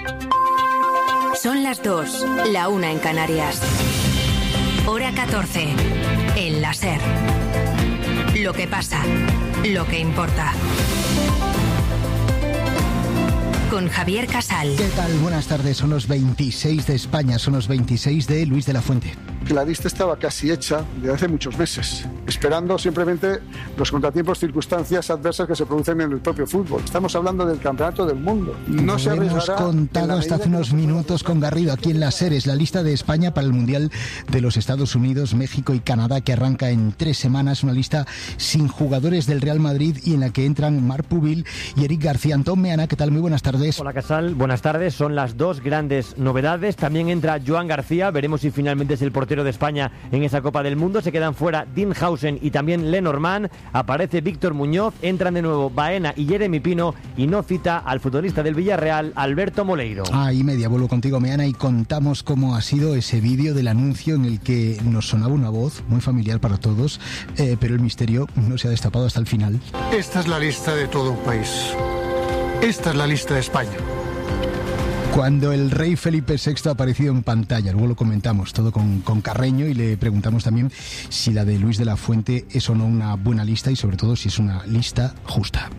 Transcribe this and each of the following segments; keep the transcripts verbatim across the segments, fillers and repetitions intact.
Son las dos, la una en Canarias. Hora catorce, en la SER. Lo que pasa, lo que importa. Con Javier Casal. ¿Qué tal? Buenas tardes. Son los veintiséis de España, son los veintiséis de Luis de la Fuente. La lista estaba casi hecha desde hace muchos meses, esperando simplemente los contratiempos, circunstancias adversas que se producen en el propio fútbol. Estamos hablando del campeonato del mundo. No Lo se hemos contado hasta hace unos minutos con Garrido aquí en la SER. Es la lista de España para el Mundial de los Estados Unidos, México y Canadá, que arranca en tres semanas. Una lista sin jugadores del Real Madrid y en la que entran Marc Pubil y Eric García. Antón Meana, ¿qué tal? Muy buenas tardes. Hola Casal, buenas tardes. Son las dos grandes novedades. También entra Joan García. Veremos si finalmente es el portero de España en esa Copa del Mundo. Se quedan fuera Dinhausen y también Lenormand. Aparece Víctor Muñoz. Entran de nuevo Baena y Jeremy Pino. Y no cita al futbolista del Villarreal, Alberto Moleiro. Ah, y media, vuelvo contigo, Meana, y contamos cómo ha sido ese vídeo del anuncio en el que nos sonaba una voz muy familiar para todos, eh, pero el misterio no se ha destapado hasta el final. Esta es la lista de todo un país. Esta es la lista de España. Cuando el rey Felipe sexto ha aparecido en pantalla, luego lo comentamos todo con, con Carreño y le preguntamos también si la de Luis de la Fuente es o no una buena lista y sobre todo si es una lista justa.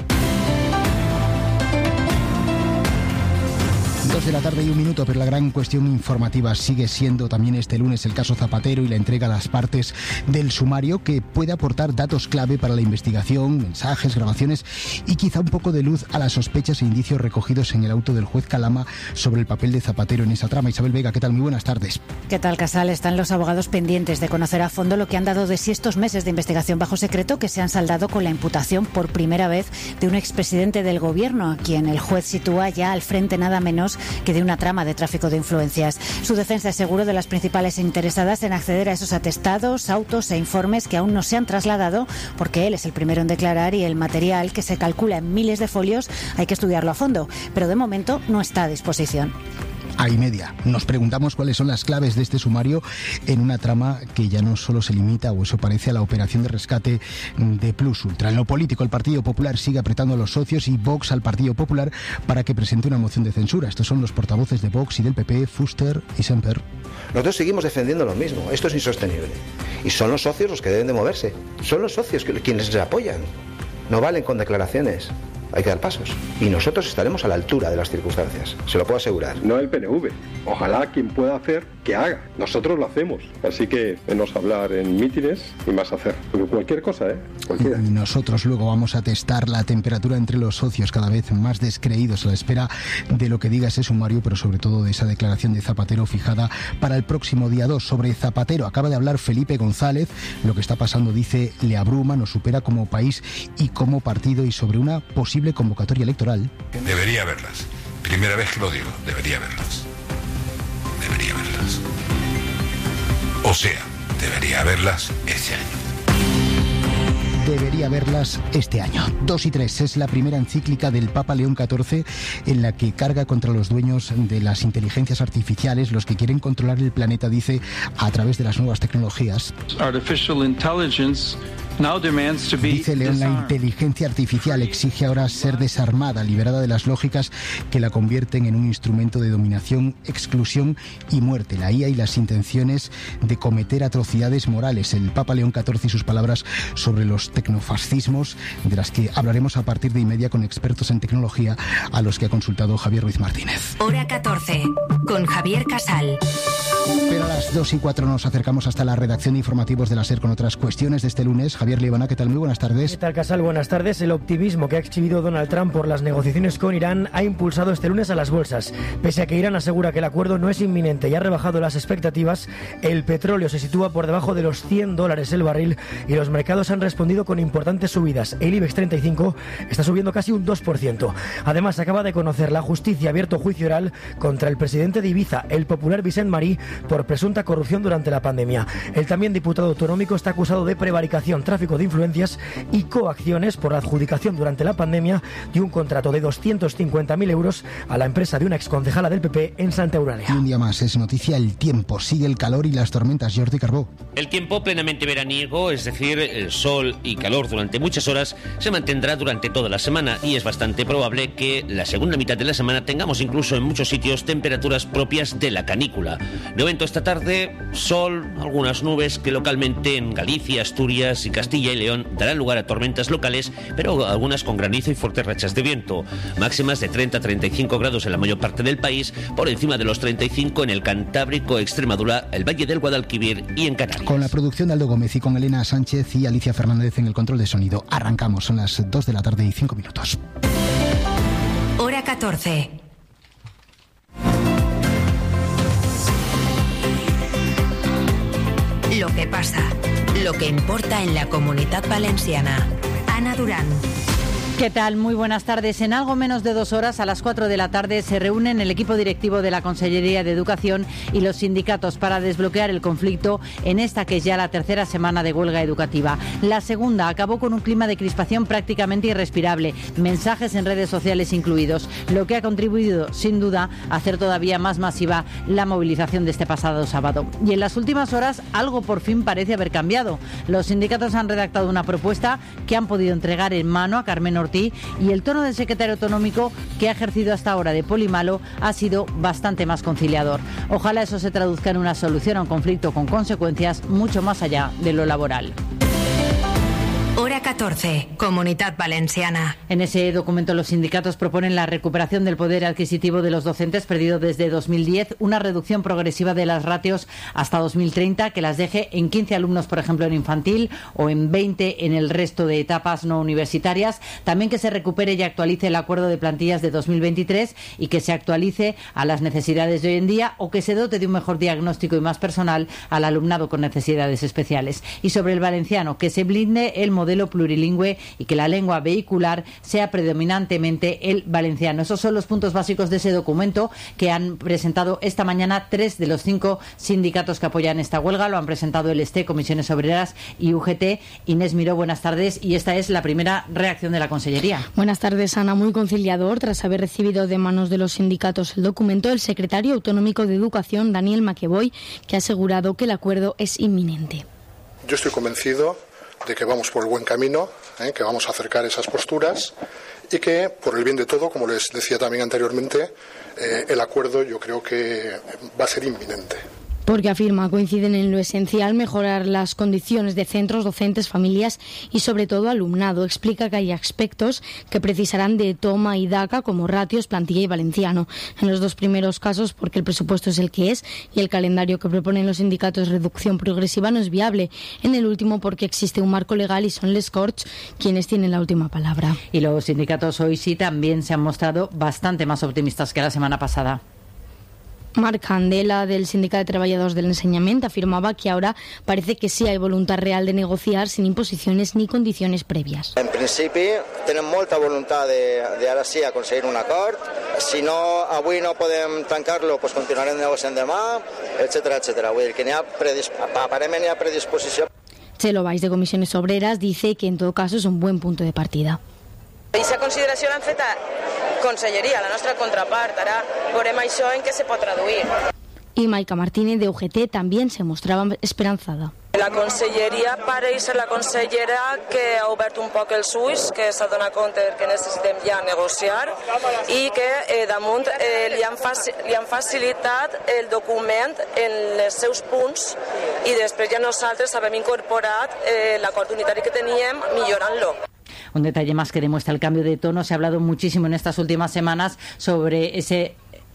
Dos de la tarde y un minuto, pero la gran cuestión informativa sigue siendo también este lunes el caso Zapatero y la entrega a las partes del sumario que puede aportar datos clave para la investigación, mensajes, grabaciones y quizá un poco de luz a las sospechas e indicios recogidos en el auto del juez Calama sobre el papel de Zapatero en esa trama. Isabel Vega, ¿qué tal? Muy buenas tardes. ¿Qué tal, Casal? Están los abogados pendientes de conocer a fondo lo que han dado de sí estos meses de investigación bajo secreto que se han saldado con la imputación por primera vez de un expresidente del gobierno, a quien el juez sitúa ya al frente nada menos que de una trama de tráfico de influencias. Su defensa es seguro de las principales interesadas en acceder a esos atestados, autos e informes que aún no se han trasladado porque él es el primero en declarar y el material, que se calcula en miles de folios, hay que estudiarlo a fondo, pero de momento no está a disposición. A y media. Nos preguntamos cuáles son las claves de este sumario en una trama que ya no solo se limita, o eso parece, a la operación de rescate de Plus Ultra. En lo político, el Partido Popular sigue apretando a los socios y Vox al Partido Popular para que presente una moción de censura. Estos son los portavoces de Vox y del P P, Fuster y Semper. Nosotros seguimos defendiendo lo mismo. Esto es insostenible. Y son los socios los que deben de moverse. Son los socios quienes les apoyan. No valen con declaraciones. Hay que dar pasos. Y nosotros estaremos a la altura de las circunstancias. Se lo puedo asegurar. No el P N V. Ojalá quien pueda hacer, que haga. Nosotros lo hacemos. Así que menos hablar en mítines y más hacer. Pero cualquier cosa, ¿eh? Cualquiera. Y nosotros luego vamos a testar la temperatura entre los socios, cada vez más descreídos a la espera de lo que diga ese sumario, pero sobre todo de esa declaración de Zapatero fijada para el próximo día dos. Sobre Zapatero acaba de hablar Felipe González. Lo que está pasando, dice, le abruma, nos supera como país y como partido, y sobre una posible convocatoria electoral. Debería verlas. Primera vez que lo digo, debería verlas. Debería verlas. O sea, debería verlas este año. Debería verlas este año. Dos y tres es la primera encíclica del Papa León catorce en la que carga contra los dueños de las inteligencias artificiales, los que quieren controlar el planeta, dice, a través de las nuevas tecnologías. Artificial intelligence now demands to be Dice León, la inteligencia artificial exige ahora ser desarmada, liberada de las lógicas que la convierten en un instrumento de dominación, exclusión y muerte. La I A y las intenciones de cometer atrocidades morales. El Papa León catorce y sus palabras sobre los tecnofascismos, de las que hablaremos a partir de y media con expertos en tecnología a los que ha consultado Javier Ruiz Martínez. Hora catorce, con Javier Casal. Pero a las dos y cuatro nos acercamos hasta la redacción de informativos de la SER con otras cuestiones de este lunes. Javier Liebana, ¿qué tal? Muy buenas tardes. ¿Qué tal, Casal? Buenas tardes. El optimismo que ha exhibido Donald Trump por las negociaciones con Irán ha impulsado este lunes a las bolsas. Pese a que Irán asegura que el acuerdo no es inminente y ha rebajado las expectativas, el petróleo se sitúa por debajo de los cien dólares el barril y los mercados han respondido con importantes subidas. El IBEX treinta y cinco está subiendo casi un dos por ciento. Además, acaba de conocer la justicia abierto juicio oral contra el presidente de Ibiza, el popular Vicent Marí, por presunta corrupción durante la pandemia. El también diputado autonómico está acusado de prevaricación, tráfico tráfico de influencias y coacciones por la adjudicación durante la pandemia de un contrato de doscientos cincuenta mil euros a la empresa de una exconcejala del P P en Santa Eulalia. Y un día más es noticia el tiempo. Sigue el calor y las tormentas. Jordi Carbó. El tiempo plenamente veraniego, es decir, el sol y calor durante muchas horas, se mantendrá durante toda la semana y es bastante probable que la segunda mitad de la semana tengamos incluso en muchos sitios temperaturas propias de la canícula. De momento esta tarde, sol, algunas nubes que localmente en Galicia, Asturias y Castilla y León darán lugar a tormentas locales, pero algunas con granizo y fuertes rachas de viento. Máximas de treinta a treinta y cinco grados en la mayor parte del país, por encima de los treinta y cinco en el Cantábrico, Extremadura, el Valle del Guadalquivir y en Canarias. Con la producción de Aldo Gómez y con Elena Sánchez y Alicia Fernández en el control de sonido. Arrancamos, son las dos de la tarde y cinco minutos. Hora catorce. Lo que pasa, lo que importa en la Comunitat Valenciana. Ana Durán. ¿Qué tal? Muy buenas tardes. En algo menos de dos horas, a las cuatro de la tarde, se reúnen el equipo directivo de la Consellería de Educación y los sindicatos para desbloquear el conflicto en esta que es ya la tercera semana de huelga educativa. La segunda acabó con un clima de crispación prácticamente irrespirable, mensajes en redes sociales incluidos, lo que ha contribuido, sin duda, a hacer todavía más masiva la movilización de este pasado sábado. Y en las últimas horas, algo por fin parece haber cambiado. Los sindicatos han redactado una propuesta que han podido entregar en mano a Carmen Ortiz y el tono del secretario autonómico, que ha ejercido hasta ahora de polimalo, ha sido bastante más conciliador. Ojalá eso se traduzca en una solución a un conflicto con consecuencias mucho más allá de lo laboral. Hora catorce, Comunitat Valenciana. En ese documento los sindicatos proponen la recuperación del poder adquisitivo de los docentes perdido desde dos mil diez, una reducción progresiva de las ratios hasta dos mil treinta que las deje en quince alumnos, por ejemplo, en infantil o en veinte en el resto de etapas no universitarias. También que se recupere y actualice el acuerdo de plantillas de dos mil veintitrés y que se actualice a las necesidades de hoy en día o que se dote de un mejor diagnóstico y más personal al alumnado con necesidades especiales. Y sobre el valenciano, que se blinde el modelo plurilingüe y que la lengua vehicular sea predominantemente el valenciano. Esos son los puntos básicos de ese documento que han presentado esta mañana tres de los cinco sindicatos que apoyan esta huelga. Lo han presentado el ESTE, Comisiones Obreras y U G T. Inés Miró, buenas tardes. Y esta es la primera reacción de la Consellería. Buenas tardes, Ana. Muy conciliador. Tras haber recibido de manos de los sindicatos el documento, el secretario autonómico de Educación, Daniel Maqueboy, que ha asegurado que el acuerdo es inminente. Yo estoy convencido de que vamos por el buen camino, ¿eh? que vamos a acercar esas posturas y que, por el bien de todo, como les decía también anteriormente, eh, el acuerdo yo creo que va a ser inminente. Porque afirma coinciden en lo esencial mejorar las condiciones de centros, docentes, familias y sobre todo alumnado. Explica que hay aspectos que precisarán de toma y daca como ratios, plantilla y valenciano. En los dos primeros casos porque el presupuesto es el que es y el calendario que proponen los sindicatos de reducción progresiva no es viable. En el último porque existe un marco legal y son les Corts quienes tienen la última palabra. Y los sindicatos hoy sí también se han mostrado bastante más optimistas que la semana pasada. Marc Candela, del Sindicat de Treballadors del Enseñament, afirmaba que ahora parece que sí hay voluntad real de negociar sin imposiciones ni condiciones previas. En principi, tenen molta voluntat de, de ara sí aconseguir un acord. Si no, avui no podem tancar-lo, pues continuarem negociant demà, etcètera, etcètera. Vull dir que n'hi ha predis... aparentment hi ha predisposició. Chelo Valls, de Comisiones Obreras, dice que en todo caso es un buen punto de partida. Aquesta consideració l'han fet a Conselleria, la nostra contrapart. Ara veurem això en què se pot traduir. Y Maica Martínez, de U G T, también se mostraba esperanzada. La Conselleria pareix ser la consellera que ha obert un poc els ulls, que s'ha donat compte que necessitem ja negociar i que eh, damunt eh, li, han faci li han facilitat el document en els seus punts i després ja nosaltres hem incorporat eh, l'acord unitari que teníem millorant-lo. Un detalle más que demuestra el cambio de tono. Se ha hablado muchísimo en estas últimas semanas sobre ese...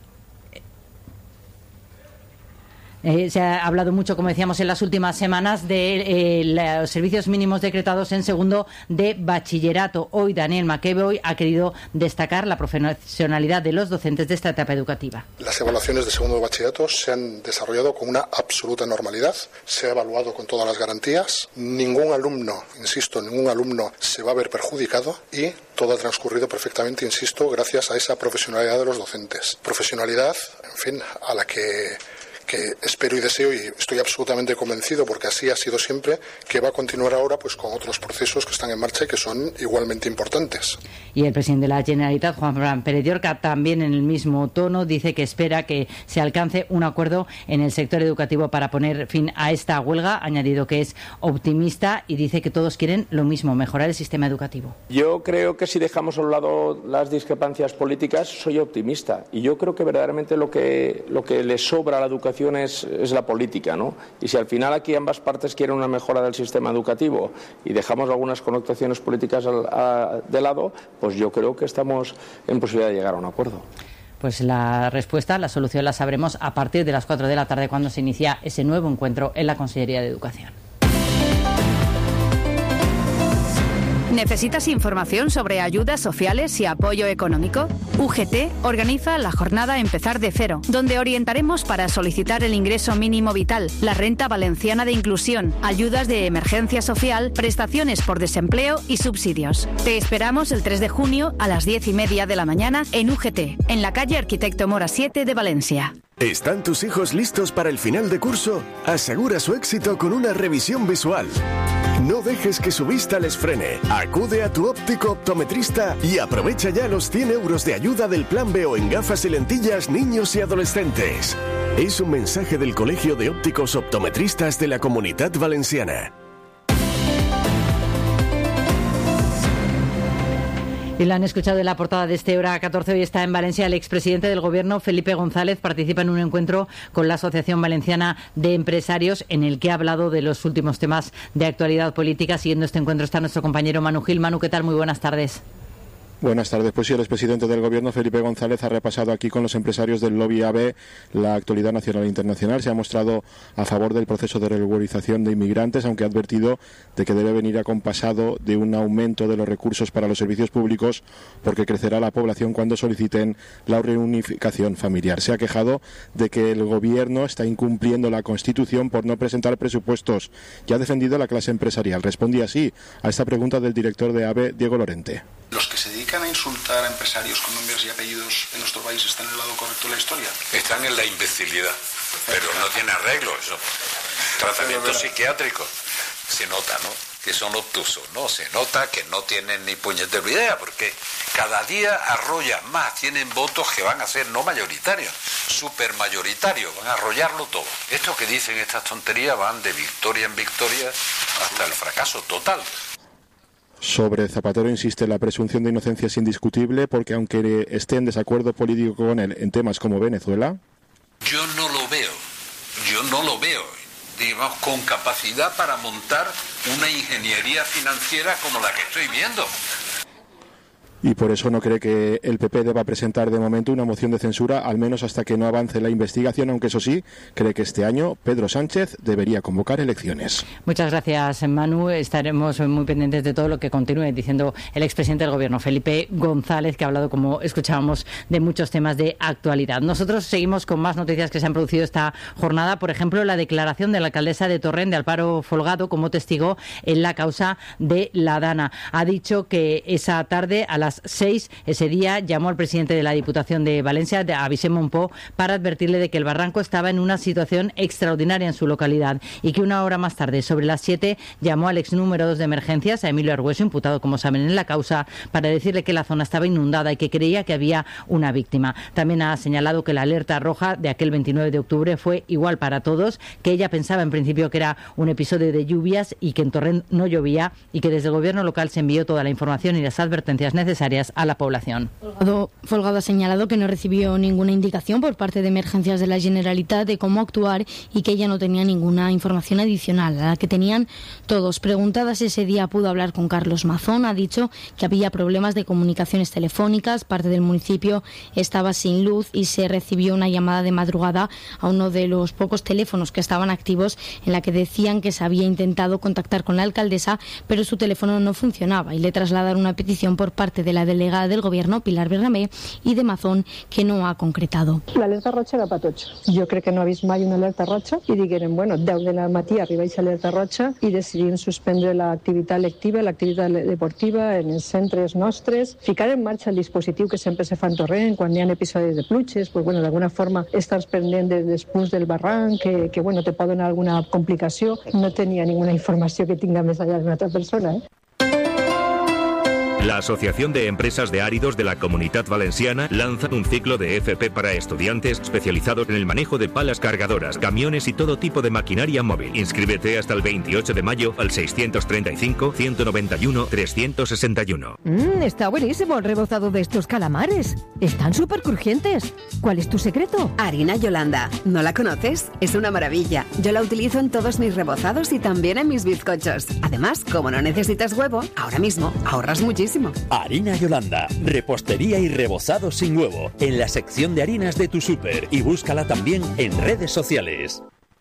Eh, se ha hablado mucho, como decíamos, en las últimas semanas de eh, los servicios mínimos decretados en segundo de bachillerato. Hoy Daniel Maqueboy ha querido destacar la profesionalidad de los docentes de esta etapa educativa. Las evaluaciones de segundo de bachillerato se han desarrollado con una absoluta normalidad. Se ha evaluado con todas las garantías. Ningún alumno, insisto, ningún alumno se va a ver perjudicado y todo ha transcurrido perfectamente, insisto, gracias a esa profesionalidad de los docentes. Profesionalidad, en fin, a la que que espero y deseo, y estoy absolutamente convencido, porque así ha sido siempre, que va a continuar ahora pues con otros procesos que están en marcha y que son igualmente importantes. Y el presidente de la Generalitat, Juan Fran Pérez Llorca, también en el mismo tono, dice que espera que se alcance un acuerdo en el sector educativo para poner fin a esta huelga. Ha añadido que es optimista y dice que todos quieren lo mismo, mejorar el sistema educativo. Yo creo que si dejamos a un lado las discrepancias políticas, soy optimista. Y yo creo que verdaderamente lo que, lo que le sobra a la educación es, es la política, ¿no? Y si al final aquí ambas partes quieren una mejora del sistema educativo y dejamos algunas connotaciones políticas al, a, de lado, pues yo creo que estamos en posibilidad de llegar a un acuerdo. Pues la respuesta, la solución la sabremos a partir de las cuatro de la tarde, cuando se inicia ese nuevo encuentro en la Consellería de Educación. ¿Necesitas información sobre ayudas sociales y apoyo económico? U G T organiza la jornada Empezar de Cero, donde orientaremos para solicitar el ingreso mínimo vital, la renta valenciana de inclusión, ayudas de emergencia social, prestaciones por desempleo y subsidios. Te esperamos el tres de junio a las diez y media de la mañana en U G T, en la calle Arquitecto Mora siete de Valencia. ¿Están tus hijos listos para el final de curso? Asegura su éxito con una revisión visual. No dejes que su vista les frene. Acude a tu óptico optometrista y aprovecha ya los cien euros de ayuda del Plan B O en gafas y lentillas niños y adolescentes. Es un mensaje del Colegio de Ópticos Optometristas de la Comunitat Valenciana. Y lo han escuchado en la portada de este Hora catorce. Hoy está en Valencia el expresidente del Gobierno, Felipe González. Participa en un encuentro con la Asociación Valenciana de Empresarios, en el que ha hablado de los últimos temas de actualidad política. Siguiendo este encuentro está nuestro compañero Manu Gil. Manu, ¿qué tal? Muy buenas tardes. Buenas tardes. Pues sí, el expresidente del Gobierno, Felipe González, ha repasado aquí con los empresarios del lobby A B la actualidad nacional e internacional. Se ha mostrado a favor del proceso de regularización de inmigrantes, aunque ha advertido de que debe venir acompasado de un aumento de los recursos para los servicios públicos, porque crecerá la población cuando soliciten la reunificación familiar. Se ha quejado de que el Gobierno está incumpliendo la Constitución por no presentar presupuestos, y ha defendido a la clase empresarial. Respondía así a esta pregunta del director de A B, Diego Lorente. Los que se dedican a insultar a empresarios con nombres y apellidos en nuestro país están en el lado correcto de la historia. Están en la imbecilidad, pero no tiene arreglo eso. Tratamiento psiquiátrico. Se nota, ¿no? Que son obtusos, ¿no? Se nota que no tienen ni puñetera idea, porque cada día arrollan más, tienen votos que van a ser no mayoritarios, supermayoritarios, van a arrollarlo todo. Estos que dicen estas tonterías van de victoria en victoria hasta el fracaso total. Sobre Zapatero insiste, la presunción de inocencia es indiscutible, porque aunque esté en desacuerdo político con él en temas como Venezuela... Yo no lo veo, yo no lo veo, digamos, con capacidad para montar una ingeniería financiera como la que estoy viendo. Y por eso no cree que el P P deba presentar de momento una moción de censura, al menos hasta que no avance la investigación, aunque eso sí, cree que este año Pedro Sánchez debería convocar elecciones. Muchas gracias, Manu. Estaremos muy pendientes de todo lo que continúe diciendo el expresidente del Gobierno, Felipe González, que ha hablado, como escuchábamos, de muchos temas de actualidad. Nosotros seguimos con más noticias que se han producido esta jornada. Por ejemplo, la declaración de la alcaldesa de Torrent, de Alparo Folgado, como testigo en la causa de la Dana. Ha dicho que esa tarde, a las seis, ese día, llamó al presidente de la Diputación de Valencia, a Vicent Monpó, para advertirle de que el barranco estaba en una situación extraordinaria en su localidad, y que una hora más tarde, sobre las siete, llamó al ex número dos de emergencias, a Emilio Argüeso, imputado, como saben, en la causa, para decirle que la zona estaba inundada y que creía que había una víctima. También ha señalado que la alerta roja de aquel veintinueve de octubre fue igual para todos, que ella pensaba en principio que era un episodio de lluvias y que en Torrent no llovía, y que desde el gobierno local se envió toda la información y las advertencias necesarias a la población. Folgado, Folgado ha señalado que no recibió ninguna indicación por parte de Emergencias de la Generalitat de cómo actuar, y que ella no tenía ninguna información adicional a la que tenían todos. Preguntadas ese día pudo hablar con Carlos Mazón. Ha dicho que había problemas de comunicaciones telefónicas, parte del municipio estaba sin luz y se recibió una llamada de madrugada a uno de los pocos teléfonos que estaban activos, en la que decían que se había intentado contactar con la alcaldesa, pero su teléfono no funcionaba, y le trasladaron una petición por parte parte de la delegada del Gobierno, Pilar Bernabé, i de Mazón, que no ha concretado. L'alerta roja era per tots. Jo crec que no ha vist mai una alerta roja i digueren, bueno, deu del matí arriba aquesta alerta roja i decidim suspendre l'activitat lectiva, l'activitat deportiva en els centres nostres, ficar en marxa el dispositiu que sempre se fa en Torrent quan hi ha episodis de pluges, pues, bueno, d'alguna forma estàs pendent dels punts del barranc, que, que bueno, te pot donar alguna complicació. No tenia ninguna informació que tinga més allà d'una altra persona, eh? La Asociación de Empresas de Áridos de la Comunidad Valenciana lanza un ciclo de F P para estudiantes especializados en el manejo de palas cargadoras, camiones y todo tipo de maquinaria móvil. Inscríbete hasta el veintiocho de mayo al seiscientos treinta y cinco, ciento noventa y uno, trescientos sesenta y uno. Mm, está buenísimo el rebozado de estos calamares. Están súper crujientes. ¿Cuál es tu secreto? Harina Yolanda. ¿No la conoces? Es una maravilla. Yo la utilizo en todos mis rebozados y también en mis bizcochos. Además, como no necesitas huevo, ahora mismo ahorras muchísimo. Harina Yolanda, repostería y rebozado sin huevo, en la sección de harinas de tu súper y búscala también en redes sociales.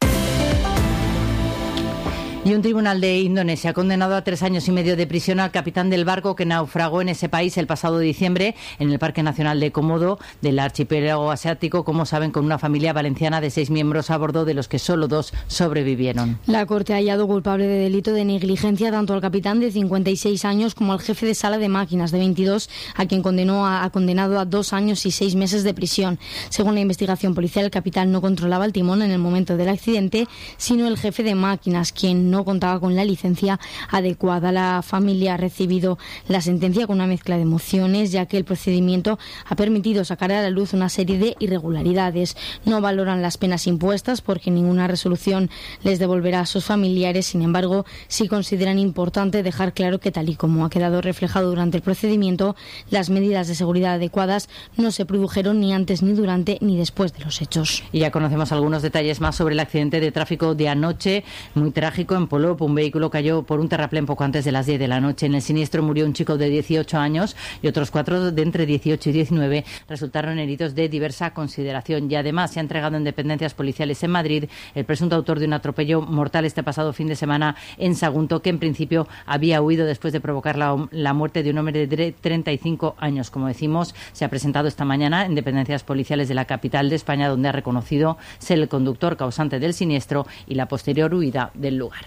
Y un tribunal de Indonesia ha condenado a tres años y medio de prisión al capitán del barco que naufragó en ese país el pasado diciembre en el Parque Nacional de Komodo del archipiélago asiático, como saben, con una familia valenciana de seis miembros a bordo, de los que solo dos sobrevivieron. La Corte ha hallado culpable de delito de negligencia tanto al capitán de cincuenta y seis años como al jefe de sala de máquinas de veintidós, a quien condenó a, ha condenado a dos años y seis meses de prisión. Según la investigación policial, el capitán no controlaba el timón en el momento del accidente, sino el jefe de máquinas, quien no contaba con la licencia adecuada. La familia ha recibido la sentencia con una mezcla de emociones, ya que el procedimiento ha permitido sacar a la luz una serie de irregularidades. No valoran las penas impuestas porque ninguna resolución les devolverá a sus familiares. Sin embargo, sí consideran importante dejar claro que, tal y como ha quedado reflejado durante el procedimiento, las medidas de seguridad adecuadas no se produjeron ni antes, ni durante, ni después de los hechos. Y ya conocemos algunos detalles más sobre el accidente de tráfico de anoche, muy trágico, en Polop. Un vehículo cayó por un terraplén poco antes de las diez de la noche. En el siniestro murió un chico de dieciocho años y otros cuatro de entre dieciocho y diecinueve resultaron heridos de diversa consideración. Y además se ha entregado en dependencias policiales en Madrid el presunto autor de un atropello mortal este pasado fin de semana en Sagunto, que en principio había huido después de provocar la, la muerte de un hombre de treinta y cinco años. Como decimos, se ha presentado esta mañana en dependencias policiales de la capital de España, donde ha reconocido ser el conductor causante del siniestro y la posterior huida del lugar.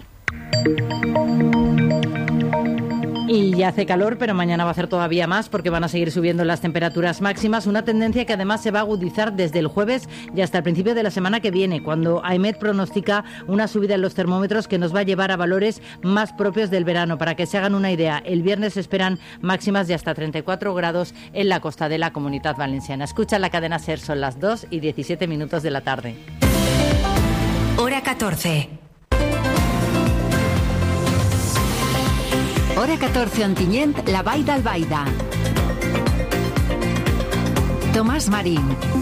Y ya hace calor, pero mañana va a hacer todavía más porque van a seguir subiendo las temperaturas máximas, una tendencia que además se va a agudizar desde el jueves y hasta el principio de la semana que viene, cuando AEMET pronostica una subida en los termómetros que nos va a llevar a valores más propios del verano. Para que se hagan una idea, el viernes se esperan máximas de hasta treinta y cuatro grados en la costa de la Comunidad Valenciana. Escucha la cadena SER, son las dos y diecisiete minutos de la tarde. Hora catorce. Hora catorce, Ontinyent, la Vall d'Albaida. Tomàs Marín.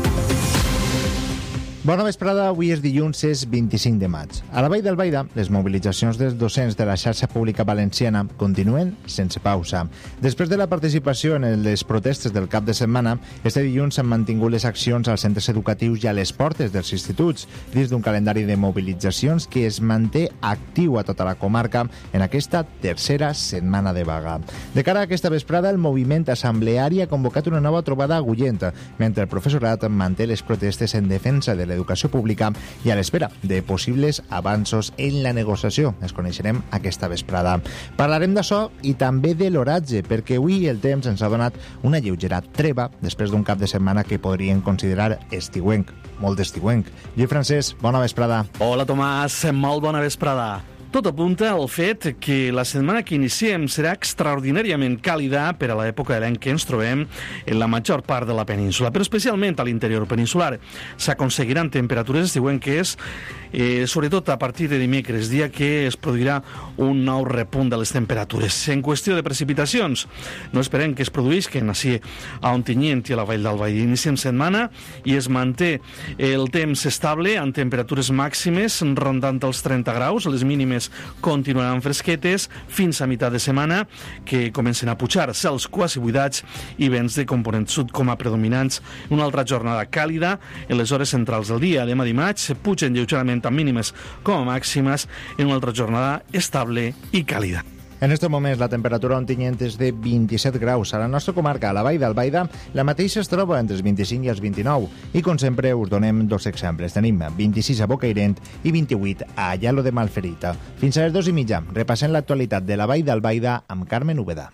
Bona vesprada, avui és dilluns, és vint-i-cinc de maig. A la Vall d'Albaida, les mobilitzacions dels docents de la xarxa pública valenciana continuen sense pausa. Després de la participació en les protestes del cap de setmana, este dilluns s'han mantingut les accions als centres educatius i a les portes dels instituts, dins d'un calendari de mobilitzacions que es manté actiu a tota la comarca en aquesta tercera setmana de vaga. De cara a aquesta vesprada, el moviment assembleari ha convocat una nova trobada a Agullent, mentre el professorat manté les protestes en defensa de l'educació pública i a l'espera de possibles avanços en la negociació. Es coneixerem aquesta vesprada. Parlarem d'això i també de l'oratge, perquè avui el temps ens ha donat una lleugera treva després d'un cap de setmana que podríem considerar estiuenc, molt estiuenc. Lluís Francesc, bona vesprada. Hola Tomàs, molt bona vesprada. Tot apunta al fet que la setmana que iniciem serà extraordinàriament càlida per a l'època de l'any que ens trobem en la major part de la península, però especialment a l'interior peninsular. S'aconseguiran temperatures estiuenques, eh, sobretot a partir de dimecres, dia que es produirà un nou repunt de les temperatures. En qüestió de precipitacions, no esperem que es produïsquen així a Ontinyent i a la Vall d'Albaida. Iniciem setmana i es manté el temps estable amb temperatures màximes rondant els trenta graus, les mínimes continuaran fresquetes fins a meitat de setmana, que comencen a pujar cels quasi buidats i vents de component sud com a predominants. Una altra jornada càlida en les hores centrals del dia. Demà dimarts pugen lleugerament amb mínimes com a màximes en una altra jornada estable i càlida. En estos moments la temperatura a Ontinyent és de vint-i-set graus. A la nostra comarca, a la Vall d'Albaida, la mateixa es troba entre els vint-i-cinc i els vint-i-nou. I com sempre us donem dos exemples. Tenim vint-i-sis a Bocairent i vint-i-vuit a Ayalo de Malferita. Fins a les dos i mitja, repassem l'actualitat de la Vall d'Albaida amb Carmen Úbeda.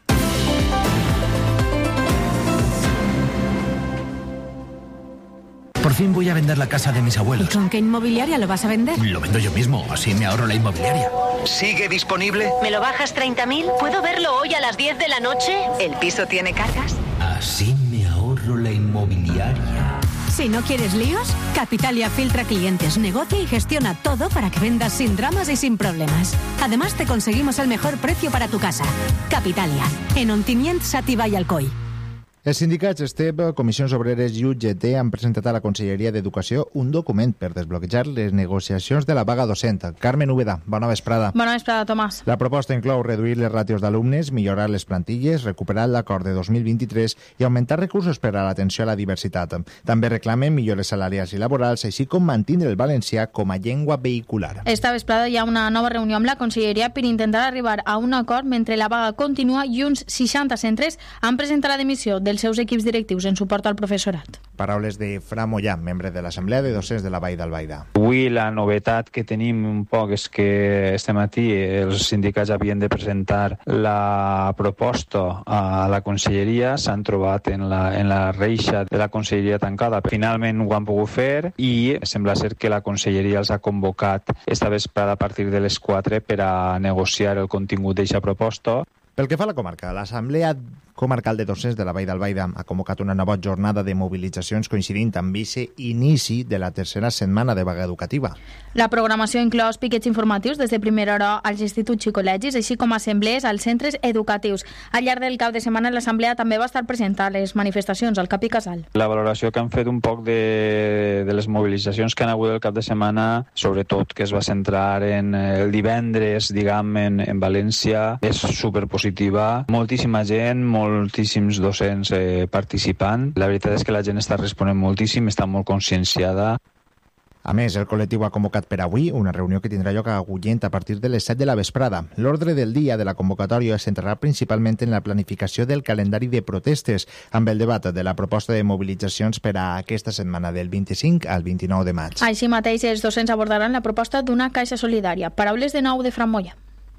Por fin voy a vender la casa de mis abuelos. ¿Y con qué inmobiliaria lo vas a vender? Lo vendo yo mismo, así me ahorro la inmobiliaria. ¿Sigue disponible? ¿Me lo bajas treinta mil? ¿Puedo verlo hoy a las diez de la noche? ¿El piso tiene cargas? Así me ahorro la inmobiliaria. Si no quieres líos, Capitalia filtra clientes, negocia y gestiona todo para que vendas sin dramas y sin problemas. Además, te conseguimos el mejor precio para tu casa. Capitalia, en Ontinyent, Xàtiva i Alcoi. Els sindicats STEP, Comissions Obreres i U G T han presentat a la Conselleria d'Educació un document per desbloquejar les negociacions de la vaga docent. Carmen Úbeda, bona vesprada. Bona vesprada, Tomàs. La proposta inclou reduir les ràtios d'alumnes, millorar les plantilles, recuperar l'acord de dos mil vint-i-tres i augmentar recursos per a l'atenció a la diversitat. També reclamen millores salarials i laborals, així com mantindre el valencià com a llengua vehicular. Esta vesprada hi ha una nova reunió amb la Conselleria per intentar arribar a un acord mentre la vaga continua i uns seixanta centres han presentat la dimissió de dels seus equips directius en suport al professorat. Paraules de Fra Mollà, membre de l'Assemblea de Docents de la Vall d'Albaida. Avui la novetat que tenim un poc és que este matí els sindicats havien de presentar la proposta a la Conselleria, s'han trobat en la, en la reixa de la Conselleria tancada. Finalment ho han pogut fer i sembla ser que la Conselleria els ha convocat esta vesprada a partir de les quatre per a negociar el contingut d'aquesta proposta. Pel que fa a la comarca, l'Assemblea Comarcal de Docents de la Vall d'Albaida ha convocat una nova jornada de mobilitzacions coincidint amb aquest inici de la tercera setmana de vaga educativa. La programació inclou piquets informatius des de primera hora als instituts i col·legis, així com assemblees als centres educatius. Al llarg del cap de setmana, l'Assemblea també va estar present a les manifestacions al Cap i Casal. La valoració que han fet un poc de, de les mobilitzacions que han hagut el cap de setmana, sobretot que es va centrar en el divendres, diguem, en, en València, és superpositiva. Moltíssima gent, moltíssims docents eh, participant. La veritat és que la gent està responent moltíssim, està molt conscienciada. A més, el col·lectiu ha convocat per avui una reunió que tindrà lloc a Agullent a partir de les set de la vesprada. L'ordre del dia de la convocatòria es centrarà principalment en la planificació del calendari de protestes, amb el debat de la proposta de mobilitzacions per a aquesta setmana del vint-i-cinc al vint-i-nou de maig. Així mateix, els docents abordaran la proposta d'una caixa solidària. Paraules de nou de Fra Mollà.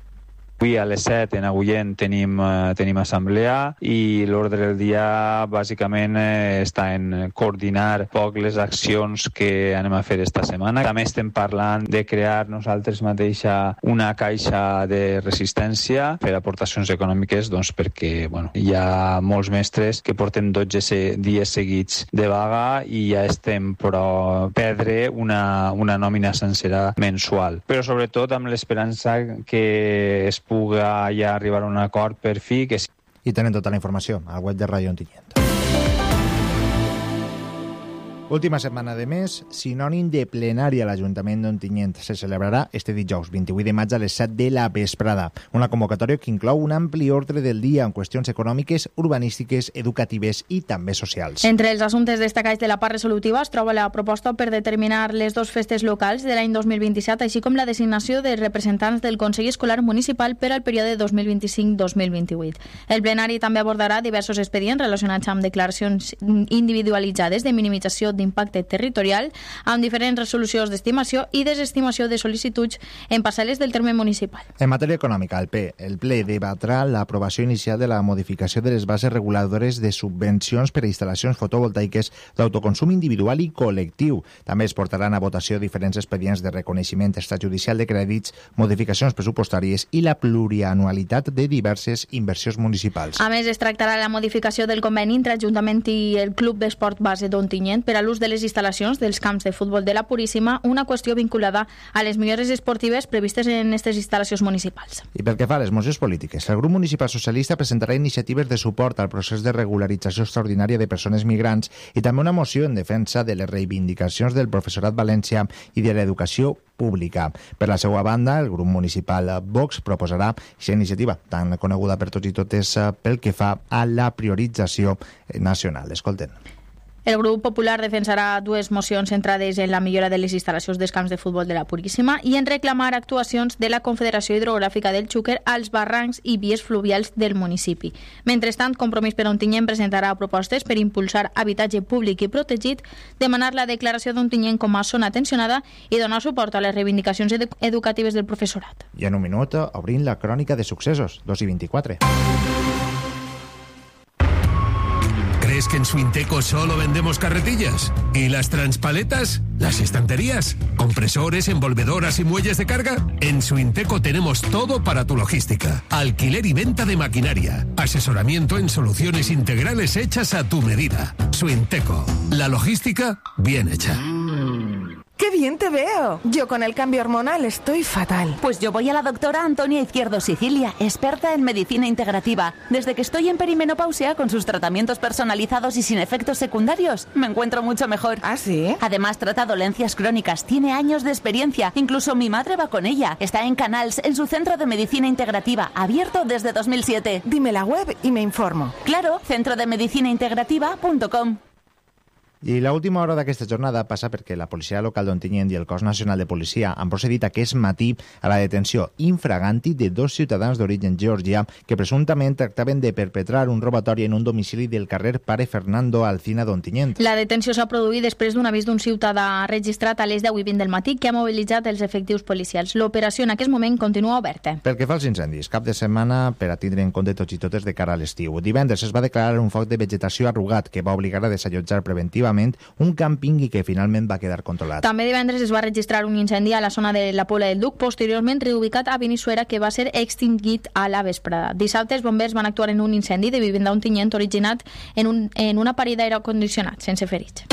Avui a les set en Agullent tenim, eh, tenim assemblea i l'ordre del dia bàsicament eh, està en coordinar poc les accions que anem a fer esta setmana. També estem parlant de crear nosaltres mateixa una caixa de resistència per aportacions econòmiques, doncs perquè bueno, hi ha molts mestres que porten dotze dies seguits de vaga i ja estem però perdre una, una nòmina sencera mensual. Però sobretot amb l'esperança que es puga ja arribar a un acord per fi. Que... I tenen tota la informació al web de Ràdio Ontinyent. Última setmana de mes, sinònim de plenari a l'Ajuntament d'Ontinyent. Se celebrarà este dijous, vint-i-vuit de maig a les set de la vesprada. Una convocatòria que inclou un ampli ordre del dia en qüestions econòmiques, urbanístiques, educatives i també socials. Entre els assumptes destacats de la part resolutiva es troba la proposta per determinar les dues festes locals de l'any dos mil vint-i-set, així com la designació de representants del Consell Escolar Municipal per al període dos mil vint-i-cinc dos mil vint-i-vuit. El plenari també abordarà diversos expedients relacionats amb declaracions individualitzades de minimització d'impacte territorial, amb diferents resolucions d'estimació i desestimació de sol·licituds en parcel·les del terme municipal. En matèria econòmica, el, P, el ple debatrà l'aprovació inicial de la modificació de les bases reguladores de subvencions per a instal·lacions fotovoltaiques d'autoconsum individual i col·lectiu. També es portaran a votació diferents expedients de reconeixement extrajudicial de crèdits, modificacions pressupostàries i la plurianualitat de diverses inversions municipals. A més, es tractarà la modificació del conveni entre Ajuntament i el Club d'Esport Base d'Ontinyent per a l'ús de les instal·lacions dels camps de futbol de la Puríssima, una qüestió vinculada a les millores esportives previstes en aquestes instal·lacions municipals. I pel que fa a les mocions polítiques, el grup municipal socialista presentarà iniciatives de suport al procés de regularització extraordinària de persones migrants i també una moció en defensa de les reivindicacions del professorat valencià i de l'educació pública. Per la seva banda, el grup municipal Vox proposarà aquesta iniciativa, tan coneguda per tots i totes pel que fa a la priorització nacional. Escolten. El grup popular defensarà dues mocions centrades en la millora de les instal·lacions dels camps de futbol de la Puríssima i en reclamar actuacions de la Confederació Hidrogràfica del Xúquer als barrancs i vies fluvials del municipi. Mentrestant, Compromís per Ontinyent presentarà propostes per impulsar habitatge públic i protegit, demanar la declaració d'Ontinyent com a zona tensionada i donar suport a les reivindicacions edu- educatives del professorat. I en un minut obrim la crònica de successos, dos i vint-i-quatre. ¿Crees que en Suinteco solo vendemos carretillas? ¿Y las transpaletas? ¿Las estanterías? ¿Compresores, envolvedoras y muelles de carga? En Suinteco tenemos todo para tu logística. Alquiler y venta de maquinaria. Asesoramiento en soluciones integrales hechas a tu medida. Suinteco. La logística bien hecha. ¡Qué bien te veo! Yo con el cambio hormonal estoy fatal. Pues yo voy a la doctora Antonia Izquierdo Sicilia, experta en medicina integrativa. Desde que estoy en perimenopausia, con sus tratamientos personalizados y sin efectos secundarios, me encuentro mucho mejor. ¿Ah, sí? Además, trata dolencias crónicas, tiene años de experiencia. Incluso mi madre va con ella. Está en Canals, en su centro de medicina integrativa, abierto desde dos mil siete. Dime la web y me informo. Claro, centro de medicina integrativa punto com. I l'última hora d'aquesta jornada passa perquè la policia local d'Ontinyent i el Cos Nacional de Policia han procedit aquest matí a la detenció infraganti de dos ciutadans d'origen georgià que presumptament tractaven de perpetrar un robatori en un domicili del carrer Pare Fernando Alcina d'Ontinyent. La detenció s'ha produït després d'un avís d'un ciutadà registrat a les deu i vint del matí que ha mobilitzat els efectius policials. L'operació en aquest moment continua oberta. Pel que fa als incendis, cap de setmana per a tindre en compte tots i totes de cara a l'estiu. Divendres es va declarar un foc de vegetació arrugat que va obligar a desallotjar preventivament un càmping i que finalment va quedar controlat. També divendres es va registrar un incendi a la zona de la Pobla del Duc, posteriorment reubicat a Benissuera, que va ser extingit a la vesprada. Dissabte els bombers van actuar en un incendi de vivenda Ontinyent originat en, un, en una parella d'aire condicionat, sense ferits.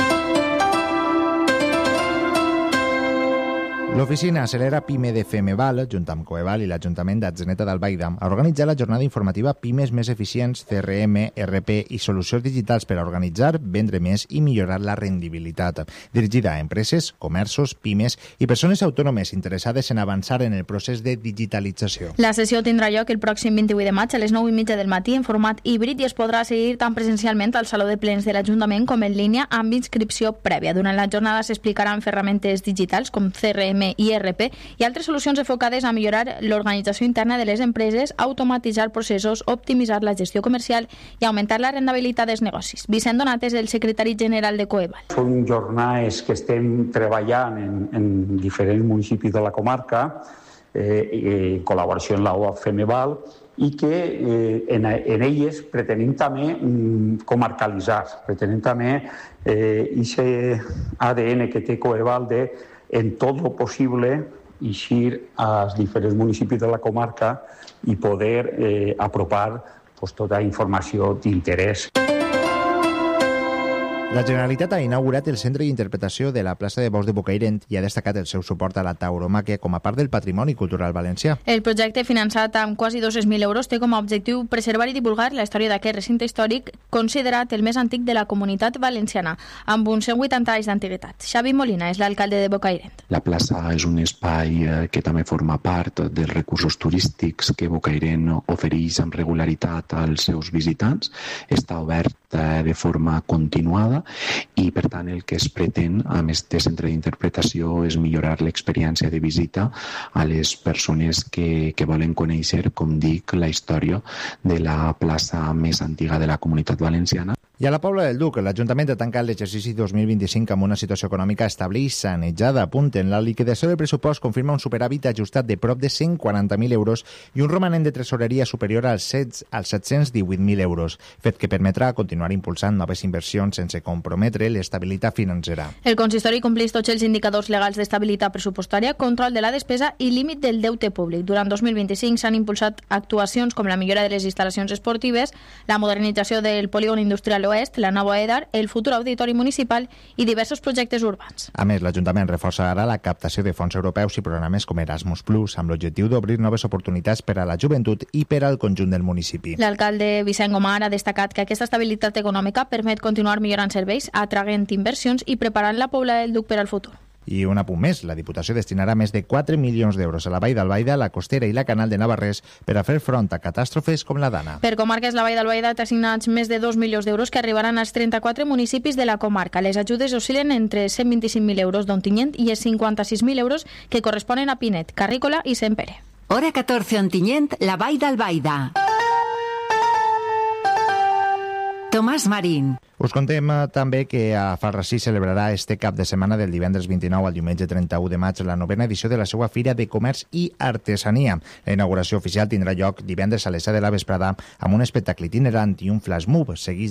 L'oficina Acelera PIME de Femeval, junt amb Coeval i l'Ajuntament d'Atzeneta d'Albaida, ha organitzat la jornada informativa Pimes més eficients, C R M, R P i solucions digitals per a organitzar, vendre més i millorar la rendibilitat. Dirigida a empreses, comerços, pimes i persones autònomes interessades en avançar en el procés de digitalització. La sessió tindrà lloc el pròxim vint-i-vuit de maig a les nou i mitja del matí en format híbrid i es podrà seguir tant presencialment al Saló de Plens de l'Ajuntament com en línia amb inscripció prèvia. Durant la jornada s'explicaran ferramentes digitals com C R M i R P i altres solucions enfocades a millorar l'organització interna de les empreses, automatitzar processos, optimitzar la gestió comercial i augmentar la rendibilitat dels negocis. Vicent Donat és el secretari general de Coeval. Són jornades que estem treballant en, en diferents municipis de la comarca eh, en col·laboració amb la O A Femeval i que eh, en, en elles pretenem també mm, comarcalitzar, pretenem també eh, aquest A D N que té Coeval de en tot lo possible eixir als diferents municipis de la comarca i poder eh, apropar pues, tota informació d'interès. La Generalitat ha inaugurat el Centre d'Interpretació de la plaça de Bous de Bocairent i ha destacat el seu suport a la tauromàquia com a part del patrimoni cultural valencià. El projecte, finançat amb quasi dos-cents mil euros, té com a objectiu preservar i divulgar la història d'aquest recinte històric considerat el més antic de la comunitat valenciana, amb uns cent vuitanta anys d'antiguitat. Xavi Molina és l'alcalde de Bocairent. La plaça és un espai que també forma part dels recursos turístics que Bocairent ofereix amb regularitat als seus visitants. Està obert de forma continuada i, per tant, el que es pretén amb aquest centre d'interpretació és millorar l'experiència de visita a les persones que, que volen conèixer, com dic, la història de la plaça més antiga de la comunitat valenciana. I a la Pobla del Duc, l'Ajuntament ha tancat l'exercici dos mil vint-i-cinc amb una situació econòmica estable i sanejada. Apunten, la liquidació del pressupost confirma un superàvit ajustat de prop de cent quaranta mil euros i un romanent de tresoreria superior als, als set-cents divuit mil euros, fet que permetrà continuar impulsant noves inversions sense comprometre l'estabilitat financera. El consistori compleix tots els indicadors legals d'estabilitat pressupostària, control de la despesa i límit del deute públic. Durant dos mil vint-i-cinc s'han impulsat actuacions com la millora de les instal·lacions esportives, la modernització del polígon industrial Oest, la nova EDAR, el futur auditori municipal i diversos projectes urbans. A més, l'Ajuntament reforçarà la captació de fons europeus i programes com Erasmus Plus, amb l'objectiu d'obrir noves oportunitats per a la joventut i per al conjunt del municipi. L'alcalde Vicent Gomar ha destacat que aquesta estabilitat econòmica permet continuar millorant serveis, atraient inversions i preparant la Pobla del Duc per al futur. I un apunt més, la Diputació destinarà més de quatre milions d'euros a la Vall d'Albaida, la Costera i la Canal de Navarrés per a fer front a catàstrofes com la Dana. Per comarques, la Vall d'Albaida té assignats més de dos milions d'euros que arribaran als trenta-quatre municipis de la comarca. Les ajudes oscil·len entre cent vint-i-cinc mil euros d'Ontinyent i els cinquanta-sis mil euros que corresponen a Pinet, Carrícola i Sant Pere. Hora catorze, Ontinyent, la Vall d'Albaida. Tomàs Marín. Us contem també que a Alfarrasí celebrarà este cap de setmana del divendres vint-i-nou al diumenge trenta-u de maig la novena edició de la seva Fira de Comerç i Artesania. La inauguració oficial tindrà lloc divendres a les set de la vesprada amb un espectacle itinerant i un flash mob, seguit